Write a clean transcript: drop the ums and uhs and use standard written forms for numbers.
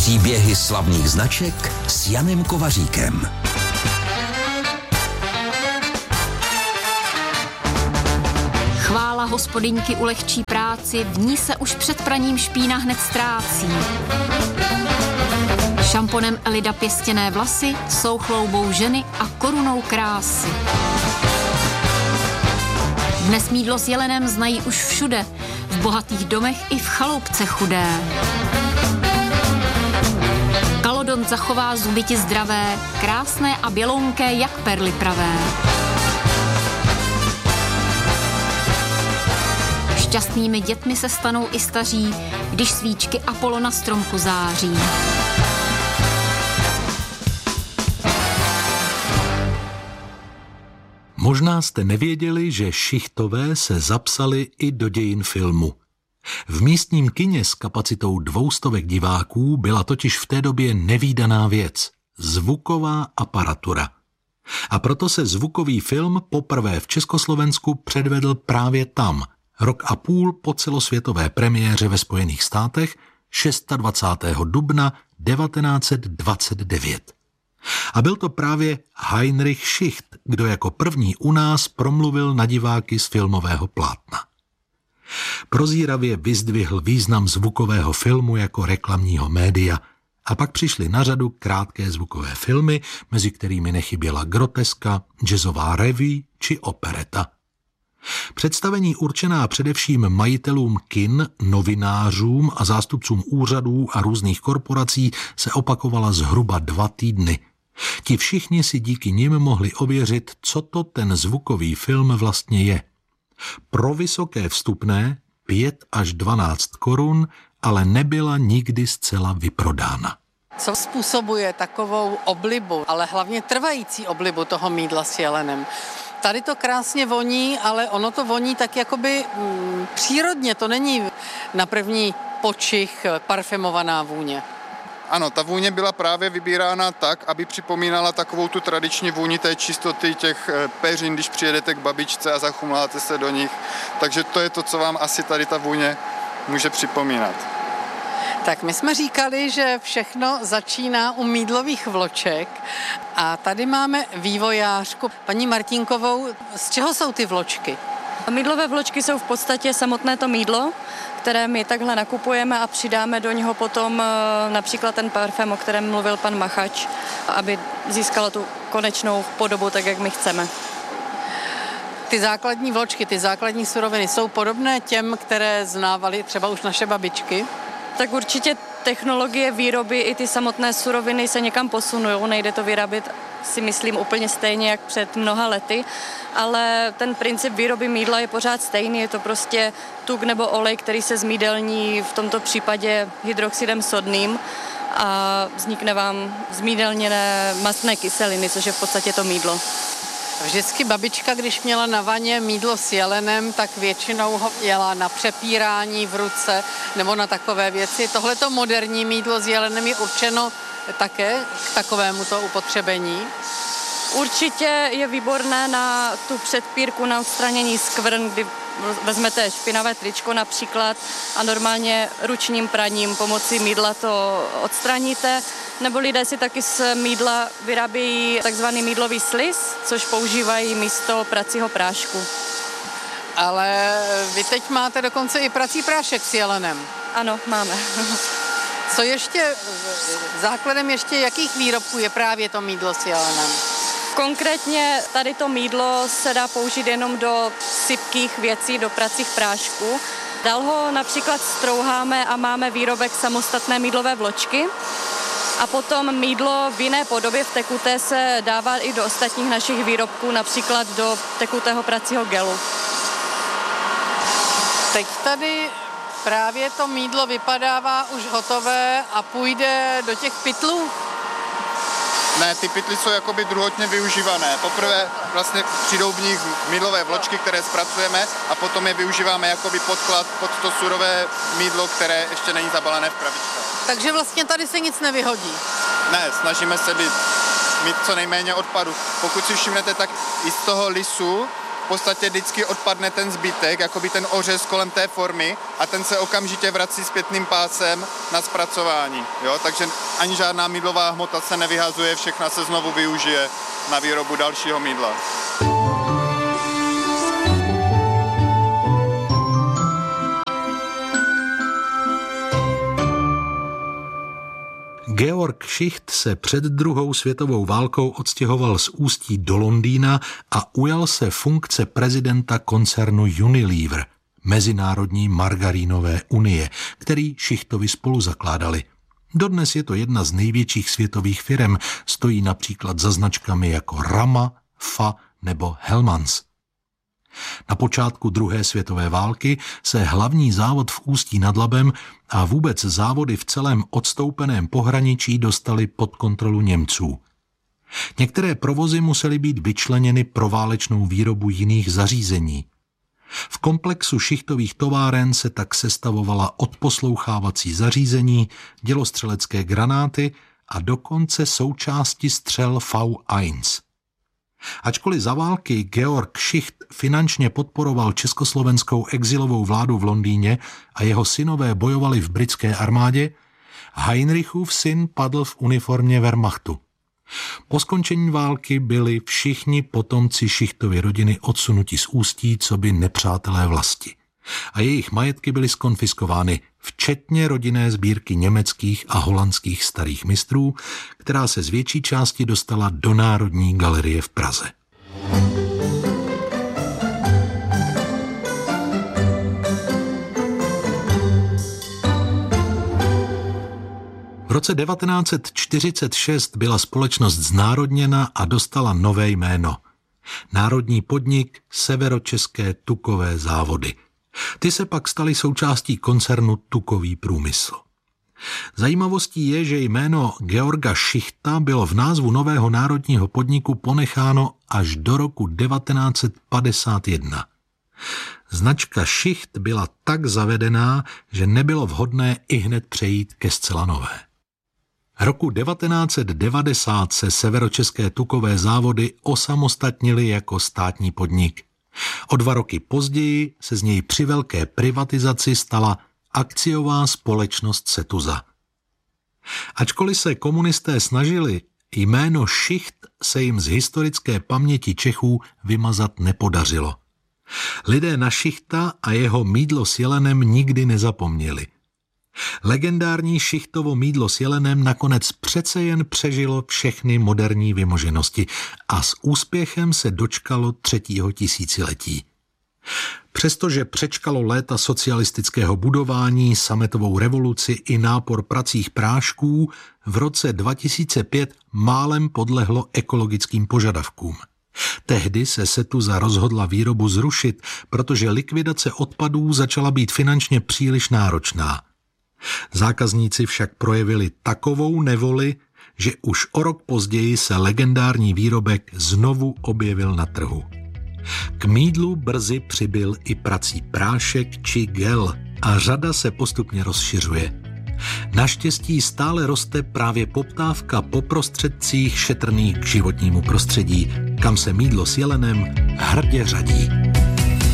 Příběhy slavných značek s Janem Kovaříkem. Chvála hospodyňky ulehčí práci, v ní se už před praním špína hned ztrácí. Šamponem Elida pěstěné vlasy jsou chloubou ženy a korunou krásy. Dnes mýdlo s jelenem znají už všude, v bohatých domech i v chaloupce chudé. Kalodont zachová zuby ti zdravé, krásné a bělounké jak perly pravé. Šťastnými dětmi se stanou i staří, když svíčky Apollo na stromku září. Možná jste nevěděli, že šichtové se zapsali i do dějin filmu. V místním kině s kapacitou 200 diváků byla totiž v té době nevídaná věc – zvuková aparatura. A proto se zvukový film poprvé v Československu předvedl právě tam, rok a půl po celosvětové premiéře ve Spojených státech 26. dubna 1929. A byl to právě Heinrich Schicht, kdo jako první u nás promluvil na diváky z filmového plátna. Prozíravě vyzdvihl význam zvukového filmu jako reklamního média a pak přišly na řadu krátké zvukové filmy, mezi kterými nechyběla groteska, jazzová revue či opereta. Představení určená především majitelům kin, novinářům a zástupcům úřadů a různých korporací se opakovala zhruba 2 týdny. Ti všichni si díky nim mohli ověřit, co to ten zvukový film vlastně je. Pro vysoké vstupné 5 až 12 korun, ale nebyla nikdy zcela vyprodána. Co způsobuje takovou oblibu, ale hlavně trvající oblibu toho mýdla s jelenem? Tady to krásně voní, ale ono to voní tak jakoby přírodně, to není na první počich parfümovaná vůně. Ano, ta vůně byla právě vybírána tak, aby připomínala takovou tu tradiční vůni té čistoty těch peřin, když přijedete k babičce a zachumláte se do nich. Takže to je to, co vám asi tady ta vůně může připomínat. Tak my jsme říkali, že všechno začíná u mýdlových vloček a tady máme vývojářku, paní Martinkovou. Z čeho jsou ty vločky? Mýdlové vločky jsou v podstatě samotné to mýdlo, které my takhle nakupujeme a přidáme do něho potom například ten parfém, o kterém mluvil pan Machač, aby získalo tu konečnou podobu tak, jak my chceme. Ty základní vločky, ty základní suroviny jsou podobné těm, které znávaly třeba už naše babičky? Tak určitě technologie výroby i ty samotné suroviny se někam posunují, nejde to vyrábět, si myslím, úplně stejně jak před mnoha lety, ale ten princip výroby mýdla je pořád stejný, je to prostě tuk nebo olej, který se zmídelní v tomto případě hydroxidem sodným a vznikne vám zmídelněné mastné kyseliny, což je v podstatě to mýdlo. Vždycky babička, když měla na vaně mýdlo s jelenem, tak většinou ho jela na přepírání v ruce nebo na takové věci. Tohleto moderní mýdlo s jelenem je určeno také k takovémuto upotřebení? Určitě je výborné na tu předpírku, na odstranění skvrn, kdy vezmete špinavé tričko například a normálně ručním praním pomocí mýdla to odstraníte. Nebo lidé si taky z mýdla vyrábějí takzvaný mýdlový sliz, což používají místo pracího prášku. Ale vy teď máte dokonce i prací prášek s jelenem. Ano, máme. Co ještě, základem ještě jakých výrobků je právě to mýdlo s jelenem? Konkrétně tady to mýdlo se dá použít jenom do sypkých věcí, do pracích prášků. Dál ho například strouháme a máme výrobek samostatné mýdlové vločky. A potom mýdlo v jiné podobě v tekuté se dává i do ostatních našich výrobků, například do tekutého pracího gelu. Teď tady právě to mýdlo vypadává už hotové a půjde do těch pytlů? Ne, ty pytly jsou jakoby druhotně využívané. Poprvé vlastně přijdou v nich mýdlové vločky, které zpracujeme a potom je využíváme jakoby podklad pod to surové mýdlo, které ještě není zabalené v krabičkách. Takže vlastně tady se nic nevyhodí? Ne, snažíme se mít co nejméně odpadu. Pokud si všimnete, tak i z toho lisu podstatě vždycky odpadne ten zbytek, jakoby ten ořez kolem té formy a ten se okamžitě vrací zpětným pásem na zpracování. Jo? Takže ani žádná mýdlová hmota se nevyhazuje, všechna se znovu využije na výrobu dalšího mýdla. Georg Schicht se před druhou světovou válkou odstěhoval z Ústí do Londýna a ujal se funkce prezidenta koncernu Unilever, Mezinárodní margarínové unie, který Schichtovi spolu zakládali. Dodnes je to jedna z největších světových firem, stojí například za značkami jako Rama, Fa nebo Hellmann's. Na počátku druhé světové války se hlavní závod v Ústí nad Labem a vůbec závody v celém odstoupeném pohraničí dostaly pod kontrolu Němců. Některé provozy musely být vyčleněny pro válečnou výrobu jiných zařízení. V komplexu Schichtových továren se tak sestavovala odposlouchávací zařízení, dělostřelecké granáty a dokonce součásti střel V1. Ačkoliv za války Georg Schicht finančně podporoval československou exilovou vládu v Londýně a jeho synové bojovali v britské armádě, Heinrichův syn padl v uniformě Wehrmachtu. Po skončení války byli všichni potomci Schichtovy rodiny odsunuti z Ústí coby nepřátelé vlasti. A jejich majetky byly zkonfiskovány, včetně rodinné sbírky německých a holandských starých mistrů, která se z větší části dostala do Národní galerie v Praze. V roce 1946 byla společnost znárodněna a dostala nové jméno. Národní podnik Severočeské tukové závody. Ty se pak staly součástí koncernu Tukový průmysl. Zajímavostí je, že jméno Georga Schichta bylo v názvu nového národního podniku ponecháno až do roku 1951. Značka Schicht byla tak zavedená, že nebylo vhodné ihned přejít ke zcela nové. Roku 1990 se Severočeské tukové závody osamostatnily jako státní podnik. O 2 roky později se z něj při velké privatizaci stala akciová společnost Setuza. Ačkoliv se komunisté snažili, jméno Schicht se jim z historické paměti Čechů vymazat nepodařilo. Lidé na Schichta a jeho mýdlo s jelenem nikdy nezapomněli. Legendární Schichtovo mýdlo s jelenem nakonec přece jen přežilo všechny moderní vymoženosti a s úspěchem se dočkalo 3. tisíciletí. Přestože přečkalo léta socialistického budování, sametovou revoluci i nápor pracích prášků, v roce 2005 málem podlehlo ekologickým požadavkům. Tehdy se Setuza rozhodla výrobu zrušit, protože likvidace odpadů začala být finančně příliš náročná. Zákazníci však projevili takovou nevoli, že už o rok později se legendární výrobek znovu objevil na trhu. K mýdlu brzy přibyl i prací prášek či gel a řada se postupně rozšiřuje. Naštěstí stále roste právě poptávka po prostředcích šetrných k životnímu prostředí, kam se mýdlo s jelenem hrdě řadí.